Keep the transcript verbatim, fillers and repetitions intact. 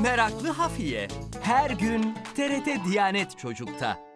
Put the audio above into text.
Meraklı Hafiye. Her gün T R T Diyanet Çocuk'ta.